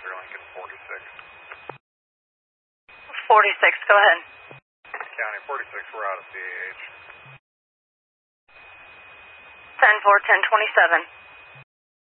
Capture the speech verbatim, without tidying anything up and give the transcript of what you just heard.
Victor Lincoln forty-six. forty-six, go ahead. County forty-six, we're out of C A H. ten four, ten twenty-seven.